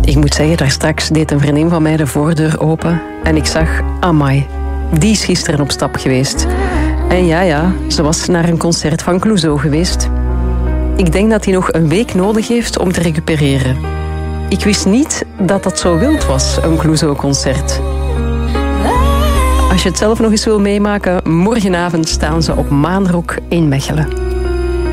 Ik moet zeggen, daar straks deed een vriendin van mij de voordeur open en ik zag, amai, die is gisteren op stap geweest. En ja, ze was naar een concert van Clouseau geweest. Ik denk dat hij nog een week nodig heeft om te recupereren. Ik wist niet dat dat zo wild was, een Clouseau-concert. Als je het zelf nog eens wil meemaken, morgenavond staan ze op Maanrock in Mechelen.